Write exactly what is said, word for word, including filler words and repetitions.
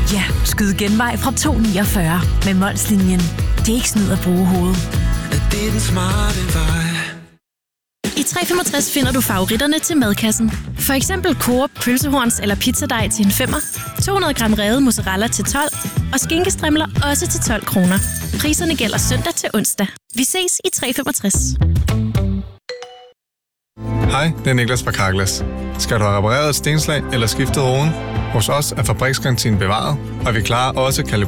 Ja, skyd genvej fra to komma niogfyrre med Molslinjen. Det er ikke snyd at bruge hovedet. Det er den smarte vej. I tre komma femogtres finder du favoritterne til madkassen. For eksempel Coop pølsehorns eller pizzadej til en femmer, to hundrede gram revet mozzarella til tolv og skinkestrimler også til tolv kroner. Priserne gælder søndag til onsdag. Vi ses i tre komma femogtres. Hej, det er Niklas fra Carglass. Skal du have repareret et stenslag eller skiftet roden? Hos os er fabriksgarantien bevaret, og vi klarer også kalibreringen